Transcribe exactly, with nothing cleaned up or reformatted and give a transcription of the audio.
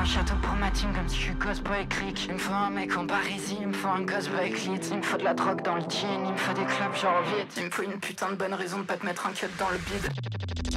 château pour ma team comme si je suis Cosboy Click. Il me faut un mec en Parisie, il me faut un Cosboy Clit. Il me faut de la drogue dans le jean, il me faut des clubs genre vite. Il me faut une putain de bonne raison de pas te mettre un cut dans le bide.